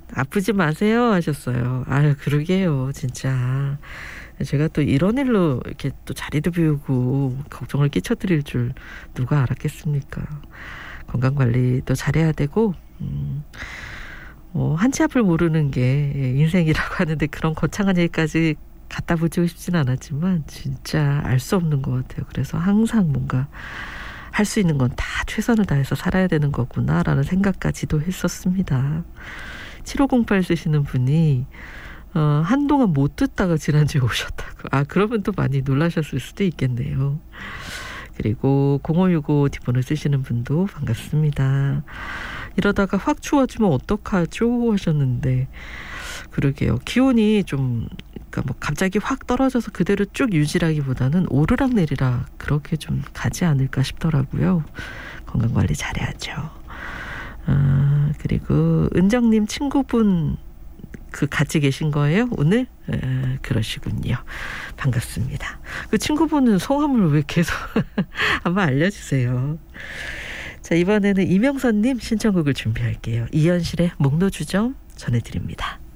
아프지 마세요 하셨어요. 아유, 그러게요. 진짜. 제가 또 이런 일로 이렇게 또 자리도 비우고 걱정을 끼쳐드릴 줄 누가 알았겠습니까. 건강관리도 잘해야 되고, 한치 앞을 모르는 게 인생이라고 하는데 그런 거창한 얘기까지 갖다 붙이고 싶진 않았지만 진짜 알 수 없는 것 같아요. 그래서 항상 뭔가 할 수 있는 건 다 최선을 다해서 살아야 되는 거구나라는 생각까지도 했었습니다. 7508 쓰시는 분이 한동안 못 듣다가 지난주에 오셨다고. 그러면 또 많이 놀라셨을 수도 있겠네요. 그리고 0565 뒷번호 쓰시는 분도 반갑습니다. 이러다가 확 추워지면 어떡하죠 하셨는데, 그러게요. 기온이 좀 그러니까 뭐 갑자기 확 떨어져서 그대로 쭉 유지라기보다는 오르락 내리락 그렇게 좀 가지 않을까 싶더라고요. 건강관리 잘해야죠. 그리고 은정님 친구분 같이 계신 거예요 오늘? 그러시군요. 반갑습니다. 그 친구분은 성함을 왜 계속 한번 알려주세요. 자, 이번에는 이명선님 신청곡을 준비할게요. 이현실의 목노주점 전해드립니다.